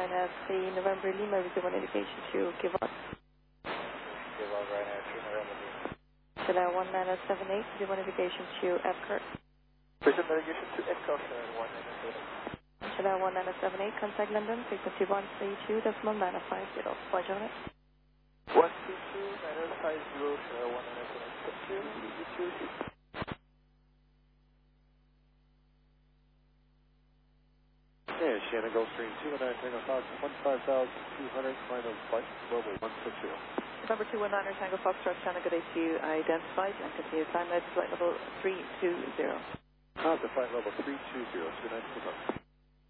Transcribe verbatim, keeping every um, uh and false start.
Ryanair three November Lima with one indication to give up. Give up Ryanair three November Lima. Chile one nine seven eight with one indication to Epcot. Prison navigation to Epcot one nine seven eight. Chile one nine seven eight, contact London, frequency one three two decimal nine five zero. Roger on it. one three two nine five zero, Chile one nine seven eight. Thank you. You too. Okay, Shannon Gulfstream two one nine Tango Fox one five thousand two hundred, climb of flight level one six zero. November two one nine Tango Foxtrot, Shannon, good day to you. Identified and continue climb at flight level three two zero. Positive flight level three two zero, two nine two.